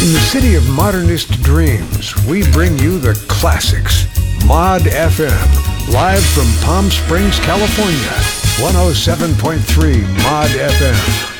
In the city of modernist dreams, we bring you the classics. Mod FM, live from Palm Springs, California. 107.3 Mod FM.